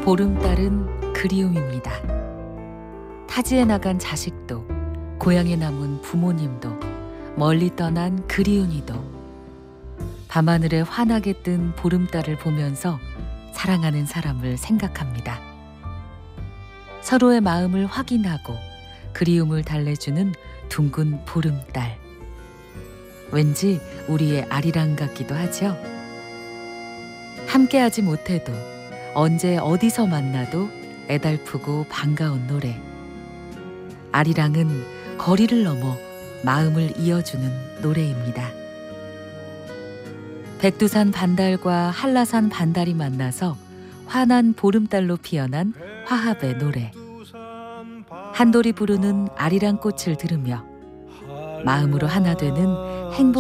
보름달은 그리움입니다. 타지에 나간 자식도, 고향에 남은 부모님도, 멀리 떠난 그리운 이도 밤하늘에 환하게 뜬 보름달을 보면서 사랑하는 사람을 생각합니다. 서로의 마음을 확인하고 그리움을 달래주는 둥근 보름달. 왠지 우리의 아리랑 같기도 하죠. 함께하지 못해도 언제 어디서 만나도 애달프고 반가운 노래. 아리랑은 거리를 넘어 마음을 이어주는 노래입니다. 백두산 반달과 한라산 반달이 만나서 환한 보름달로 피어난 화합의 노래. 한돌이 부르는 아리랑 꽃을 들으며 마음으로 하나 되는 행복